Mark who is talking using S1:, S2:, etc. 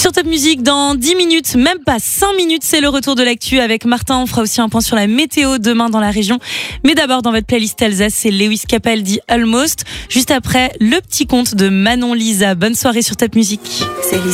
S1: Sur Top Music, dans 10 minutes, même pas 5 minutes, c'est le retour de l'actu avec Martin. On fera aussi un point sur la météo demain dans la région. Mais d'abord, dans votre playlist Alsace, c'est Lewis Capaldi, Almost. Juste après, le petit conte de Manon Lisa. Bonne soirée sur Top Music.
S2: C'est